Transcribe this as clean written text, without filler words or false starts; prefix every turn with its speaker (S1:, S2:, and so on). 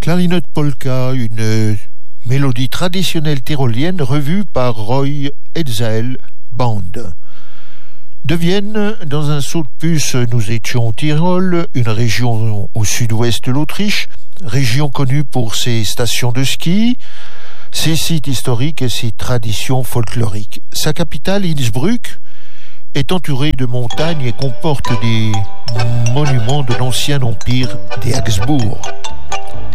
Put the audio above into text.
S1: Clarinette polka, une mélodie traditionnelle tyrolienne revue par Roy Hetzel Band. De Vienne, dans un saut de puce, nous étions au Tyrol, une région au sud-ouest de l'Autriche, région connue pour ses stations de ski, ses sites historiques et ses traditions folkloriques. Sa capitale, Innsbruck, est entourée de montagnes et comporte des monuments de l'ancien empire des Habsbourg.